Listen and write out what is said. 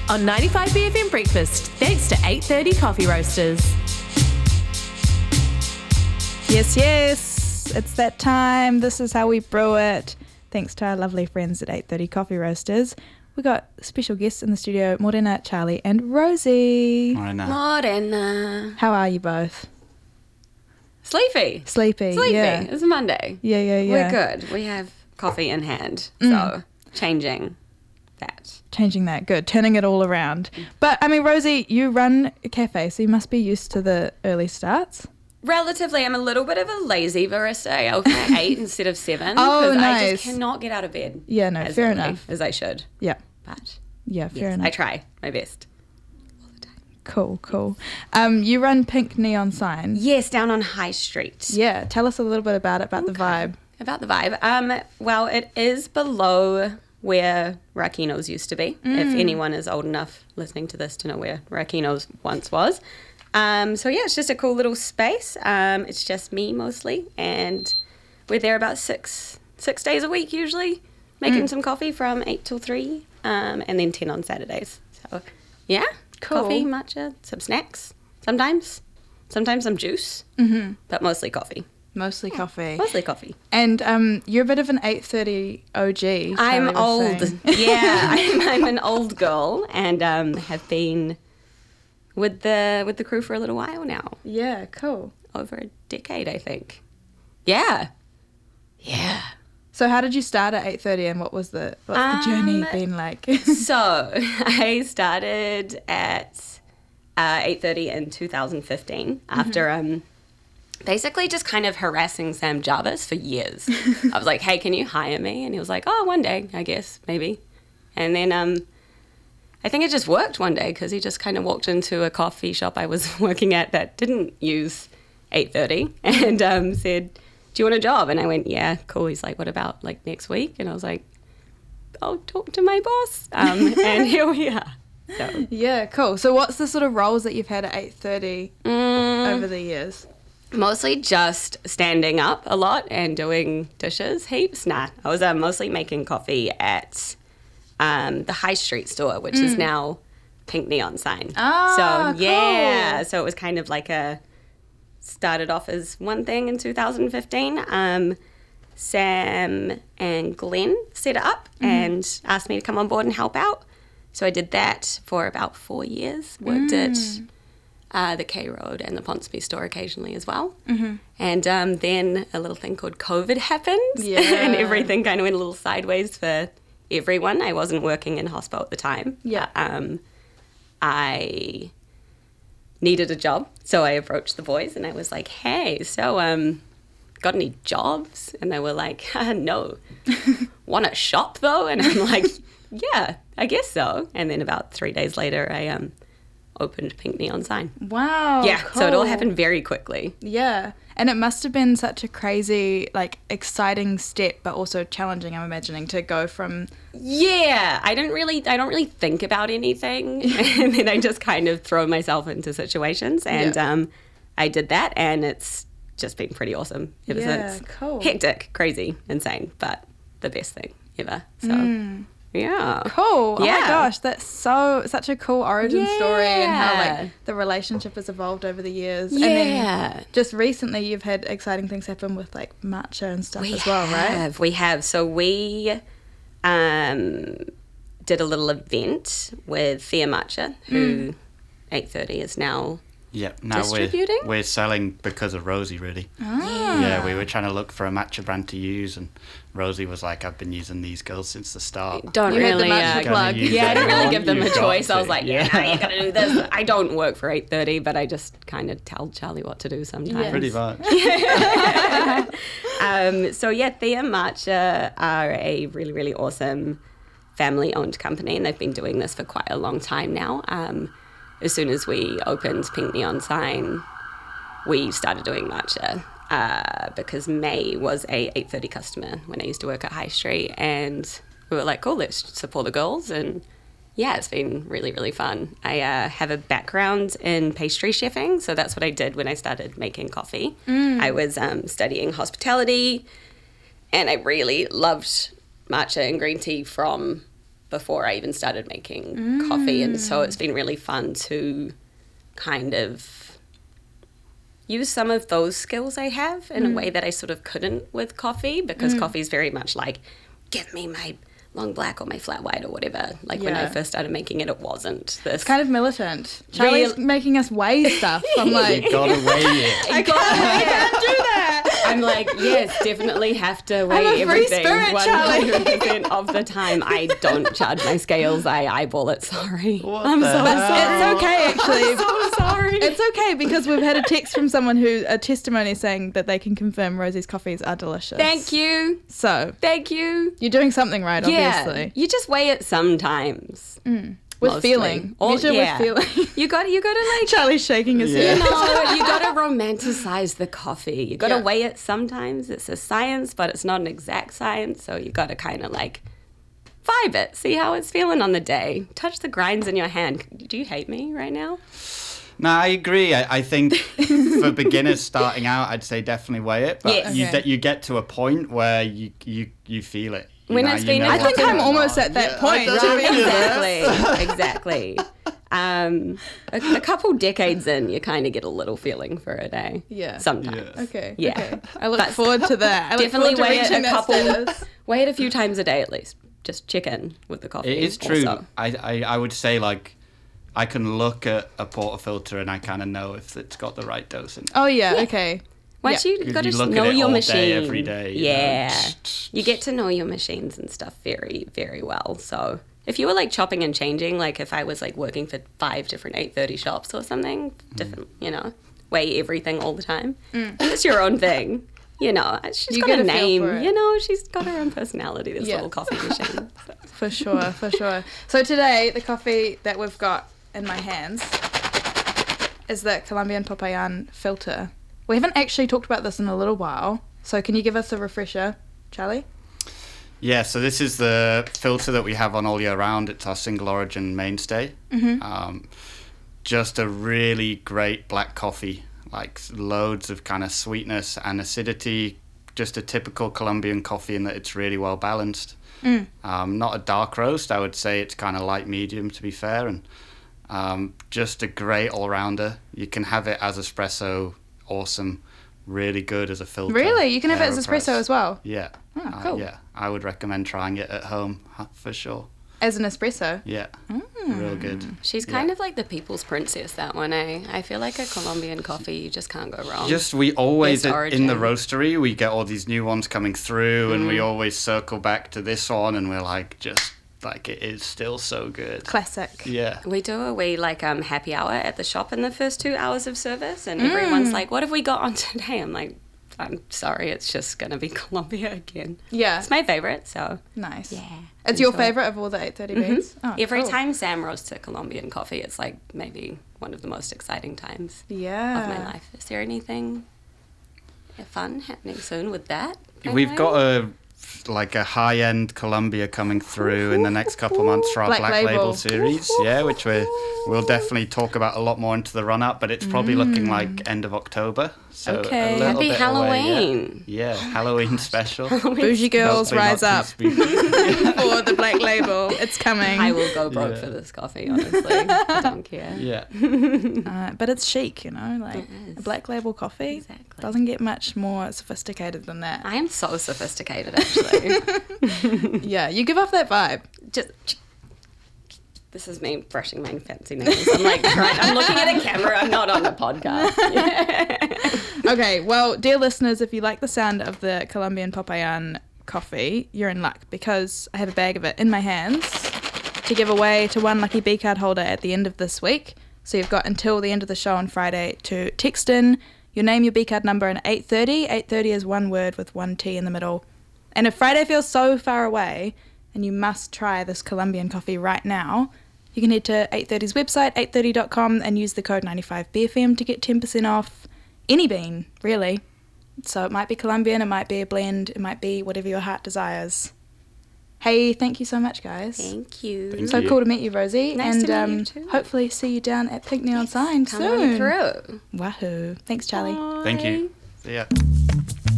on 95BFM Breakfast, thanks to 8:30 Coffee Roasters. Yes, yes, it's that time. This is how we brew it. Thanks to our lovely friends at 8:30 Coffee Roasters. We got special guests in the studio, Morena, Charlie and Rosie. Morena. How are you both? Sleepy. Sleepy, yeah. It's a Monday. Yeah. We're good. We have coffee in hand. So changing that. Changing that, good. Turning it all around. But, I mean, Rosie, you run a cafe, so you must be used to the early starts. Relatively, I'm a little bit of a lazy barista. I open at 8 instead of 7. Oh, because nice. I just cannot get out of bed. Yeah, no, as fair early enough. as I should. Yeah. But Yeah, fair yes, enough. I try my best. Cool. You run Pink Neon Sign. Yes, down on High Street. Yeah, tell us a little bit about it, about the vibe. About the vibe. Well, it is below where Rakino's used to be. If anyone is old enough listening to this to know where Rakino's once was. So yeah, it's just a cool little space. It's just me mostly, and we're there about six days a week usually, making some coffee from 8 till 3, and then 10 on Saturdays. So yeah, Cool. coffee, matcha, some snacks, sometimes some juice, but mostly coffee. Mostly coffee. Mostly coffee. And you're a bit of an 8:30 OG. I'm Charlie was old. saying. Yeah, I'm an old girl, and have been with the crew for a little while now. Yeah, cool. Over a decade, I think. Yeah. So how did you start at 8:30 and what's the journey been like? So I started at 8:30 in 2015 after basically just kind of harassing Sam Jarvis for years. I was like, hey, can you hire me? And he was like, oh, one day, I guess, maybe. And then I think it just worked one day because he just kind of walked into a coffee shop I was working at that didn't use 8:30 and said, do you want a job? And I went, yeah, cool. He's like, what about like next week? And I was like, I'll talk to my boss. And here we are. So Yeah, cool. So what's the sort of roles that you've had at 8:30 over the years? mostly just standing up a lot and doing dishes heaps. Nah, I was mostly making coffee at the High Street store, which is now Pink Neon Sign. Ah, so yeah, so it was kind of like started off as one thing in 2015. Sam and Glenn set it up and asked me to come on board and help out. So I did that for about 4 years. Worked at the K Road and the Ponsonby store occasionally as well. And then a little thing called COVID happened. Yeah. And everything kind of went a little sideways for everyone. I wasn't working in hospital at the time. Yeah. I needed a job. So I approached the boys and I was like, hey, so got any jobs? And they were like, no. Want to shop though? And I'm like, yeah, I guess so. And then about 3 days later, I opened Pink Neon Sign. Wow. Yeah, cool. so it all happened very quickly. Yeah. And it must have been such a crazy, like, exciting step, but also challenging, I'm imagining, to go from... Yeah, I don't really think about anything. And then I just kind of throw myself into situations. And I did that, and it's just been pretty awesome ever since. Cool. Hectic, crazy, insane, but the best thing ever. So, yeah. Cool. Oh Yeah. my gosh, that's such a cool origin story and how Yeah. like the relationship has evolved over the years. Yeah. And then just recently you've had exciting things happen with like matcha and stuff as well, right? We have. So we did a little event with Thea Matcha, who 8:30 is now Now distributing? we're selling because of Rosie, really. Yeah, we were trying to look for a matcha brand to use, and Rosie was like, I've been using these girls since the start. don't You had the really matcha plug. use Yeah, I didn't really anyone give them a you've got choice. I was to. like, yeah, no, you gotta do this. I don't work for 8:30, but I just kind of tell Charlie what to do sometimes. Pretty much. So yeah, Thea Matcha are a really, really awesome family-owned company, and they've been doing this for quite a long time now. As soon as we opened Pink Neon Sign, we started doing matcha because May was a 8:30 customer when I used to work at High Street, and we were like, cool, let's support the girls. And yeah, it's been really, really fun. I have a background in pastry chefing, so that's what I did when I started making coffee. I was studying hospitality, and I really loved matcha and green tea from before I even started making coffee. And so it's been really fun to kind of use some of those skills I have in a way that I sort of couldn't with coffee, because coffee is very much like, give me my long black or my flat white or whatever. Like when I first started making it, it wasn't this. It's kind of militant. Charlie's making us weigh stuff. I'm like, You gotta weigh it. I can't do that. I'm like, yes, definitely have to I'm weigh a free everything spirit, Charlie. 100% of the time. I don't charge my scales. I eyeball it. Sorry. What I'm the so hell? sorry. It's okay, actually. I'm so sorry. It's okay, because we've had a text from someone a testimony saying that they can confirm Rosie's coffees are delicious. Thank you. So, Thank you. you're doing something right, Yeah, obviously. you just weigh it sometimes. With mostly. feeling. Or- Measure yeah. with feeling. You got to like, Charlie's shaking his head. you got to romanticize the coffee. You got to Yeah. weigh it sometimes. It's a science, but it's not an exact science. So you got to kind of like vibe it, see how it's feeling on the day. Touch the grinds in your hand. Do you hate me right now? No, I agree. I think for beginners starting out, I'd say definitely weigh it. But Yes. Okay. you get to a point where you feel it. You When know, it's you been know a I what's think couple- I'm going almost on. at that Yeah, point. I don't feel that. Exactly. A couple decades in, you kind of get a little feeling for a day. Yeah. Sometimes. Yeah. Okay. Yeah. Okay. I look But forward to that. I look Definitely forward to weigh it reaching a that couple. status. Weigh it a few times a day at least. Just check in with the coffee. It is true. also. I would say, like, I can look at a portafilter and I kind of know if it's got the right dose in it. Oh, yeah. Okay. Once Yeah. you got to You look at know it your all machine. day, every day, you know. Yeah. You get to know your machines and stuff very, very well. So if you were like chopping and changing, like if I was like working for 5 different 8:30 shops or something, different, weigh everything all the time. And it's your own thing. She's You got get a a feel for name. it. She's got her own personality, this Yeah. little coffee machine. So. For sure. For sure. So today, the coffee that we've got in my hands is the Colombian Popayan filter. We haven't actually talked about this in a little while. So can you give us a refresher, Charlie? Yeah, so this is the filter that we have on all year round. It's our single origin mainstay. Just a really great black coffee, like loads of kind of sweetness and acidity. Just a typical Colombian coffee in that it's really well balanced. Not a dark roast, I would say it's kind of light medium, to be fair, and just a great all-rounder. You can have it as espresso, awesome, really good as a filter. Really? You can have it as AeroPress. espresso as well? Yeah. Oh, cool. Yeah, I would recommend trying it at home for sure. As an espresso? Yeah, real good. She's kind of like the people's princess, that one, eh? I feel like a Colombian coffee, you just can't go wrong. Just we always Best in the origin. roastery we get all these new ones coming through, and we always circle back to this one, and we're like, just like it is still so good. Classic. Yeah. We do a wee happy hour at the shop in the first 2 hours of service, and everyone's like, "What have we got on today?" I'm like, "I'm sorry, it's just gonna be Colombia again." Yeah. It's my favorite, so Nice. yeah. It's your Enjoy. favourite of all the 8:30 beans? Oh, Every cool. time Sam roasts a Colombian coffee, it's like maybe one of the most exciting times Yeah. of my life. Is there anything fun happening soon with that? We've got a high-end Colombia coming through in the next couple of months for our Black Black Label. Label series. Yeah, which we'll definitely talk about a lot more into the run-up, but it's probably looking like end of October. So Okay. a little Happy bit away, Halloween. yeah, Halloween special. Bougie girls, Hopefully rise not up too spooky. for the Black Label. It's coming. I will go broke Yeah. for this coffee, honestly. I don't care. Yeah. But it's chic, like It is. a Black Label coffee Exactly. doesn't get much more sophisticated than that. I am so sophisticated, actually. Yeah, you give off that vibe. Just. This is me brushing my fancy nails. I'm like, right, I'm looking at a camera. I'm not on a podcast. Okay, well, dear listeners, if you like the sound of the Colombian Popayan coffee, you're in luck, because I have a bag of it in my hands to give away to one lucky B card holder at the end of this week. So you've got until the end of the show on Friday to text in your name, your B card number, and 8:30. 8:30 is one word with one T in the middle. And if Friday feels so far away and you must try this Colombian coffee right now, you can head to 830's website, 830.com, and use the code 95BFM to get 10% off any bean, really. So it might be Colombian, it might be a blend, it might be whatever your heart desires. Hey, thank you so much, guys. Thank you. Thank So you. cool to meet you, Rosie. Nice and to meet you too. hopefully see you down at Pink Neon Sign Come soon. on through. Wahoo. Thanks, Charlie. Thank you. See ya.